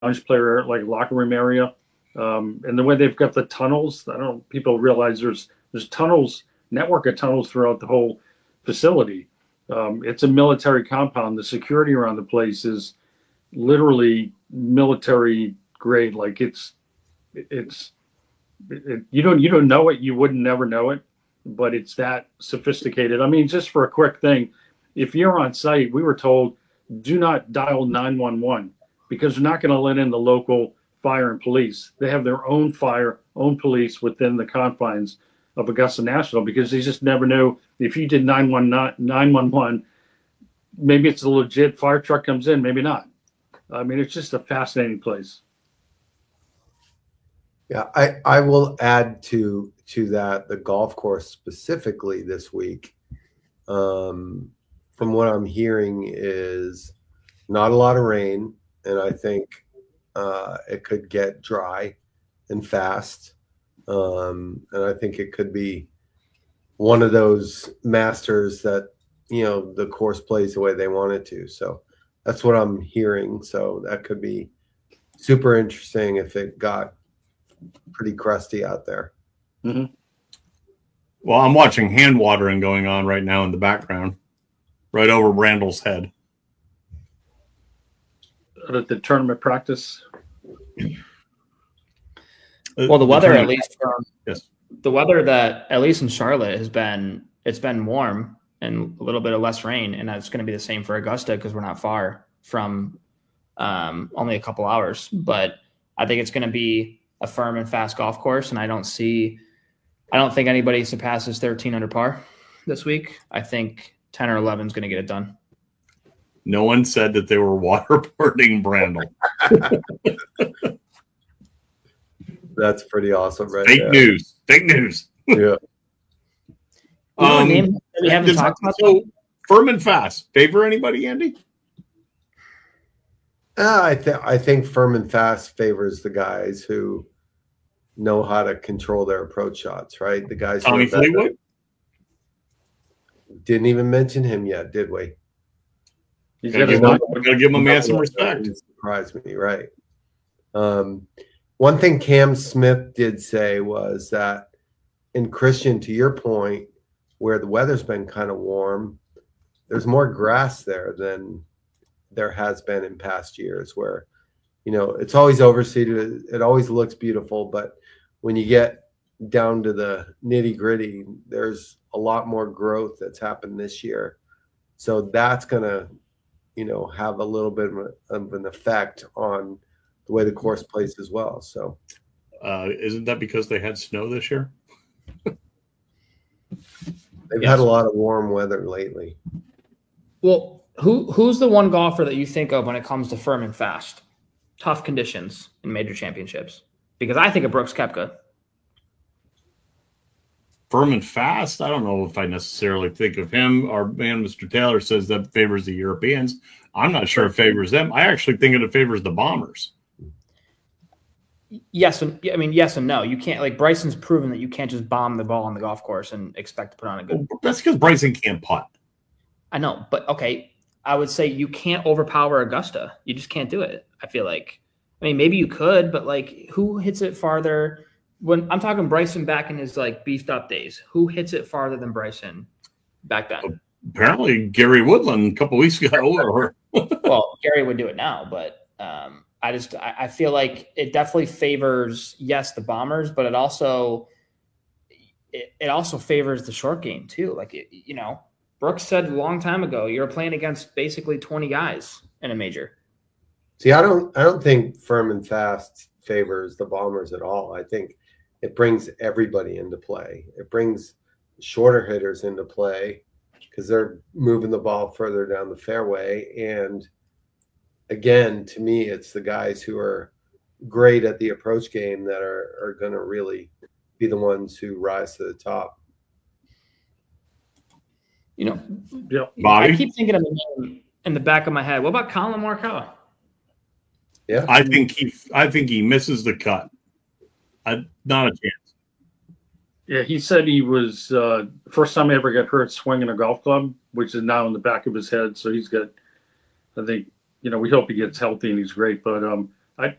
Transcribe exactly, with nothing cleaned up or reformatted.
lounge player, like locker room area. Um, and the way they've got the tunnels, I don't know, people realize there's there's tunnels, network of tunnels throughout the whole facility. Um, it's a military compound. The security around the place is literally military grade. Like it's it's it, you don't you don't know it, you wouldn't never know it, but it's that sophisticated. I mean, just for a quick thing, if you're on site, we were told do not dial nine one one because they're not going to let in the local fire and police. They have their own fire, own police within the confines of Augusta National because they just never know if you did nine one one, maybe it's a legit fire truck comes in, maybe not. I mean, it's just a fascinating place. Yeah, I, I will add to to that the golf course specifically this week. Um, from what I'm hearing is not a lot of rain, and I think uh, it could get dry and fast. Um, and I think it could be one of those Masters that, you know, the course plays the way they want it to. So that's what I'm hearing. So that could be super interesting if it got pretty crusty out there. Mm-hmm. Well, I'm watching hand watering going on right now in the background, right over Randall's head. At the tournament practice. Well, the weather, at least from yes. the weather that at least in Charlotte has been, it's been warm and a little bit of less rain, and that's going to be the same for Augusta because we're not far from um, only a couple hours. But I think it's going to be a firm and fast golf course, and I don't see, I don't think anybody surpasses thirteen under par this week. I think ten or eleven is going to get it done. No one said that they were waterboarding Brandel. That's pretty awesome, right? Fake there. news. Fake news. Yeah. um, name we haven't talked about so that? Firm and fast. Favor anybody, Andy? Uh, I think I think firm and fast favors the guys who know how to control their approach shots, right? The guys. Tommy who are better. Fleetwood. Didn't even mention him yet, did we? He's Gotta got give, his him, gotta give him a man some respect. It surprised me, right? Um, one thing Cam Smith did say was that in Christian, to your point, where the weather's been kind of warm, there's more grass there than there has been in past years where, you know, it's always overseeded. It always looks beautiful. But when you get down to the nitty gritty, there's a lot more growth that's happened this year. So that's going to, you know, have a little bit of, a, of an effect on the way the course plays as well. So uh, isn't that because they had snow this year? They've Yes. had a lot of warm weather lately. Well, who who's the one golfer that you think of when it comes to firm and fast, tough conditions in major championships? Because I think of Brooks Koepka. Firm and fast? I don't know if I necessarily think of him. Our man, Mister Taylor, says that favors the Europeans. I'm not sure it favors them. I actually think it favors the Bombers. Yes, and I mean yes and no. You can't, like, Bryson's proven that you can't just bomb the ball on the golf course and expect to put on a good. Well, that's because Bryson can't putt. I know, but okay, I would say you can't overpower Augusta. You just can't do it. I feel like, I mean, maybe you could, but like, who hits it farther? When I'm talking Bryson back in his like beefed up days, who hits it farther than Bryson back then? Apparently, Gary Woodland a couple weeks ago. Or Well, Gary would do it now, but um, I just I, I feel like it definitely favors yes the Bombers, but it also it, it also favors the short game too. Like it, you know, Brooks said a long time ago, you're playing against basically twenty guys in a major. See, I don't I don't think firm and fast favors the Bombers at all. I think it brings everybody into play. It brings shorter hitters into play because they're moving the ball further down the fairway. And again, to me, it's the guys who are great at the approach game that are, are going to really be the ones who rise to the top. You know, Yeah. Bobby? I keep thinking of the name in the back of my head. What about Colin Morikawa? Yeah. I think he, I think he misses the cut. I, not a chance. Yeah, he said he was uh, first time he ever got hurt swinging a golf club, which is now in the back of his head. So he's got, I think, you know, we hope he gets healthy and he's great. But um,